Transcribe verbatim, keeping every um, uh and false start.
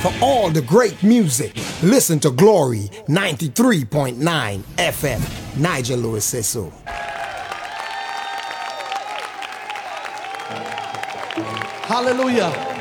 For all the great music, listen to Glory ninety-three point nine F M. Nigel Lewis says so. Hallelujah.